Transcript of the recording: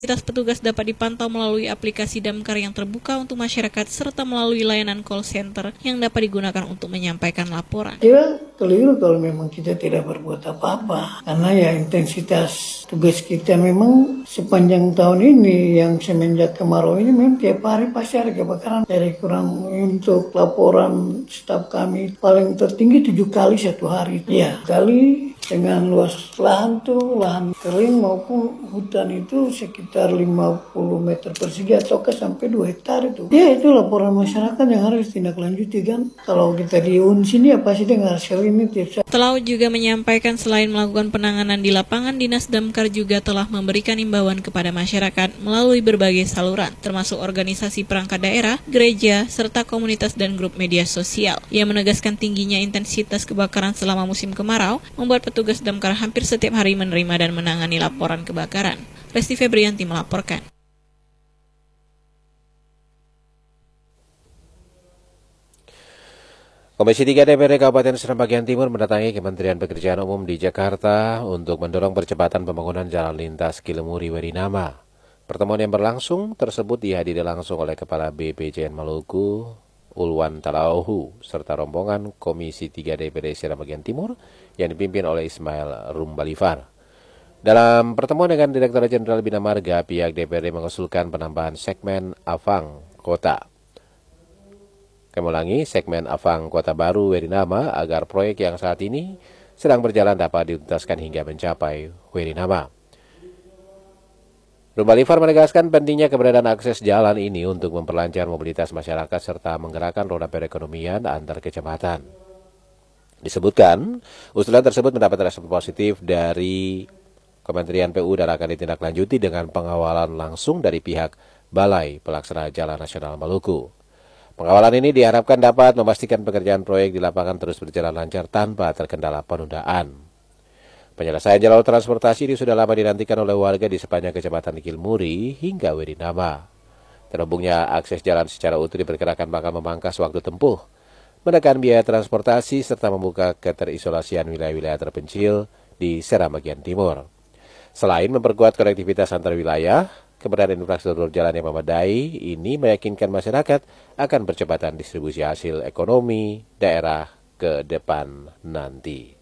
Aktivitas petugas dapat dipantau melalui aplikasi Damkar yang terbuka untuk masyarakat serta melalui layanan call center yang dapat digunakan untuk menyampaikan laporan. Kira keliru kalau memang kita tidak berbuat apa-apa, karena ya intensitas tugas kita memang sepanjang tahun ini yang semenjak kemarau ini memang tiap hari pasti ada kebakaran. Dari kurang untuk laporan staf kami paling tertinggi 7 kali satu hari. Ya, kali dengan luas lahan tuh, lahan kering maupun hutan itu sekitar 50 meter persegi atau sampai 2 hektar itu. Ya itu laporan masyarakat yang harus ditindaklanjuti kan. Kalau kita di UN sini ya pasti dengar sekali ini tiap. Telau juga menyampaikan selain melakukan penanganan di lapangan, Dinas Damkar juga telah memberikan imbauan kepada masyarakat melalui berbagai saluran, termasuk organisasi perangkat daerah, gereja, serta komunitas dan grup media sosial. Ia menegaskan tingginya intensitas kebakaran selama musim kemarau, membuat petugas damkar hampir setiap hari menerima dan menangani laporan kebakaran. Resti Febrianti melaporkan. Komisi 3 DPRD Kabupaten Seram Bagian Timur mendatangi Kementerian Pekerjaan Umum di Jakarta untuk mendorong percepatan pembangunan jalan lintas Kilemuri Werinama. Pertemuan yang berlangsung tersebut dihadiri langsung oleh Kepala BPJN Maluku, Ulwan Talauhu, serta rombongan Komisi 3 DPRD Seram Bagian Timur yang dipimpin oleh Ismail Rumbalifar. Dalam pertemuan dengan Direktur Jenderal Bina Marga, pihak DPRD mengusulkan penambahan segmen Avang Kota. Kami ulangi, segmen Avang Kota Baru Werinama agar proyek yang saat ini sedang berjalan dapat dituntaskan hingga mencapai Werinama. Rumbalifar menegaskan pentingnya keberadaan akses jalan ini untuk memperlancar mobilitas masyarakat serta menggerakkan roda perekonomian antar kecamatan. Disebutkan, usulan tersebut mendapat respon positif dari Kementerian PU dan akan ditindaklanjuti dengan pengawalan langsung dari pihak Balai Pelaksana Jalan Nasional Maluku. Pengawalan ini diharapkan dapat memastikan pekerjaan proyek di lapangan terus berjalan lancar tanpa terkendala penundaan. Penyelesaian jalur transportasi ini sudah lama dinantikan oleh warga di sepanjang Kecamatan Kilmuri hingga Werinama. Terhubungnya akses jalan secara utuh diperkirakan bakal memangkas waktu tempuh, menekan biaya transportasi serta membuka keterisolasian wilayah-wilayah terpencil di Seram Bagian Timur. Selain memperkuat konektivitas antar wilayah, keberadaan infrastruktur jalan yang memadai ini meyakinkan masyarakat akan percepatan distribusi hasil ekonomi daerah ke depan nanti.